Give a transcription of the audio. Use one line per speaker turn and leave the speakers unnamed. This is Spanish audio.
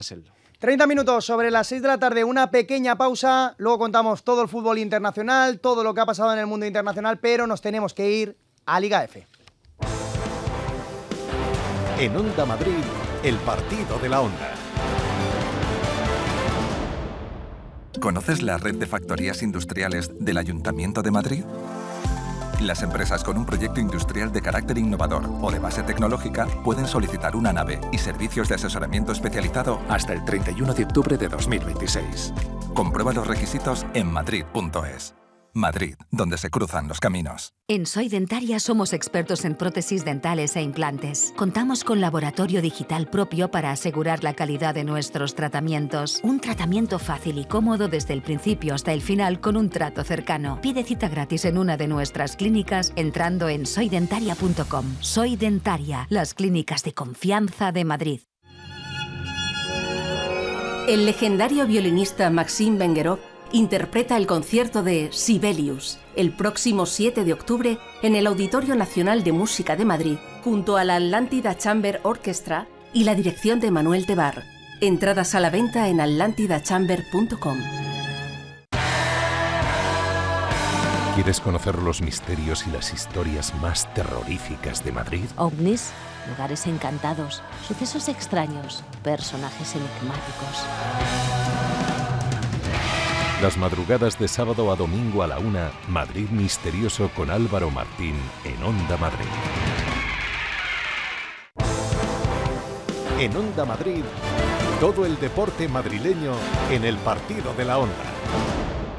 30 minutos sobre las 6 de la tarde, una pequeña pausa, luego contamos todo el fútbol internacional, todo lo que ha pasado en el mundo internacional, pero nos tenemos que ir a Liga F.
En Onda Madrid, el partido de la Onda.
¿Conoces la red de factorías industriales del Ayuntamiento de Madrid? Las empresas con un proyecto industrial de carácter innovador o de base tecnológica pueden solicitar una nave y servicios de asesoramiento especializado hasta el 31 de octubre de 2026. Comprueba los requisitos en madrid.es. Madrid, donde se cruzan los caminos.
En Soy Dentaria somos expertos en prótesis dentales e implantes. Contamos con laboratorio digital propio para asegurar la calidad de nuestros tratamientos. Un tratamiento fácil y cómodo desde el principio hasta el final con un trato cercano. Pide cita gratis en una de nuestras clínicas entrando en soydentaria.com. Soy Dentaria, las clínicas de confianza de Madrid.
El legendario violinista Maxim Vengerov interpreta el concierto de Sibelius el próximo 7 de octubre en el Auditorio Nacional de Música de Madrid, junto a la Atlántida Chamber Orchestra y la dirección de Manuel Tebar. Entradas a la venta en atlantidachamber.com.
¿Quieres conocer los misterios y las historias más terroríficas de Madrid?
OVNIs, lugares encantados, sucesos extraños, personajes enigmáticos.
Las madrugadas de sábado a domingo a la 1, Madrid Misterioso con Álvaro Martín en Onda Madrid. En Onda Madrid, todo el deporte madrileño en el partido de la Onda.